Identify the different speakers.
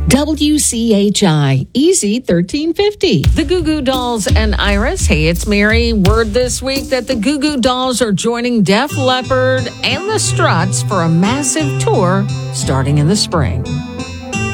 Speaker 1: WCHI, Easy 1350. The Goo Goo Dolls and Iris. Hey, it's Mary. Word this week that the Goo Goo Dolls are joining Def Leppard and the Struts for a massive tour starting in the spring.